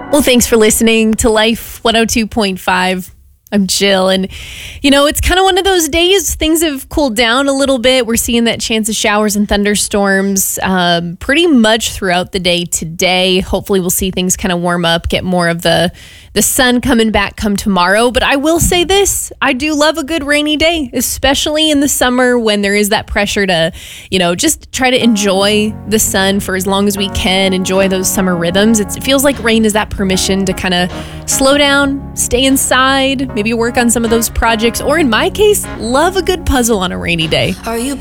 Well, thanks for listening to Life 102.5. I'm Jill, and it's kind of one of those days. Things have cooled down a little bit. We're seeing that chance of showers and thunderstorms pretty much throughout the day today. Hopefully we'll see things kind of warm up, get more of the sun coming back come tomorrow. But I will say this, I do love a good rainy day, especially in the summer when there is that pressure to, just try to enjoy the sun for as long as we can, enjoy those summer rhythms. It feels like rain is that permission to kind of slow down, stay inside, maybe work on some of those projects, or in my case, love a good puzzle on a rainy day. Are you